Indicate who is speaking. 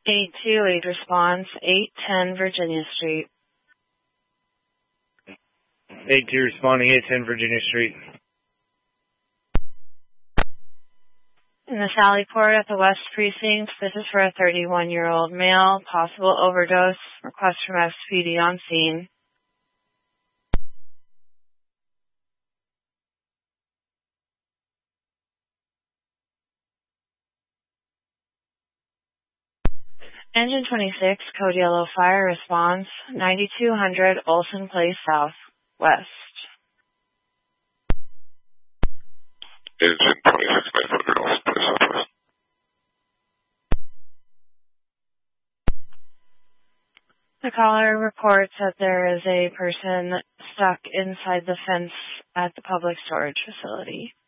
Speaker 1: 828 response, 810 Virginia Street.
Speaker 2: 82 responding, 810 Virginia Street.
Speaker 1: In the Sally Port at the West Precinct, this is for a 31-year-old male, possible overdose, request from SPD on scene. Engine 26, code yellow fire response, 9200 Olson Place South, West.
Speaker 3: Engine 26, 900 Olson Place Southwest.
Speaker 1: The caller reports that there is a person stuck inside the fence at the public storage facility.